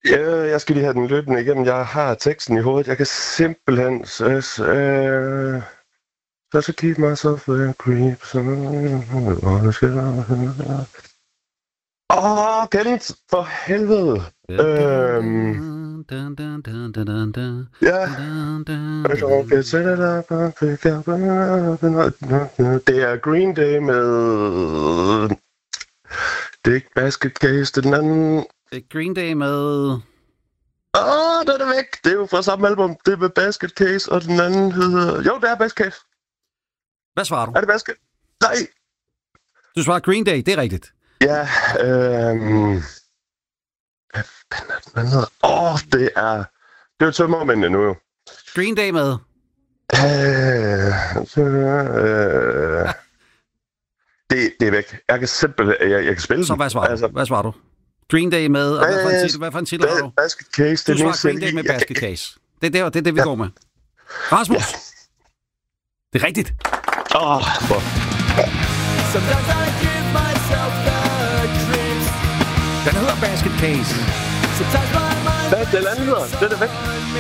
Jeg skal lige have den løbende igen. Jeg har teksten i hovedet. Jeg kan simpelthen... Så keep myself a creep. Kenneth, for helvede. Ja. Det er Green Day med... Det er ikke Basket Case, det er den anden... Green Day med... den er væk. Det er jo fra samme album. Det er med Basket Case, og den anden hedder... Jo, det er Basket Case. Hvad svarer du? Er det Basket? Nej. Du svarer Green Day, det er rigtigt. Ja, hvad fanden er den hedder? Det er jo tømmermændene nu jo. Green Day med? Det er væk. Jeg kan simpelthen... Jeg kan spille så hvad svarer du? Hvad svarer du? Green Day med, og hvad for en titel har du? Basket Case. Du svarer Green Day med Basket Case. Det er det, vi går med. Rasmus? Ja. Det er rigtigt. Den hedder Basket Case. Den anden hedder? Den er væk.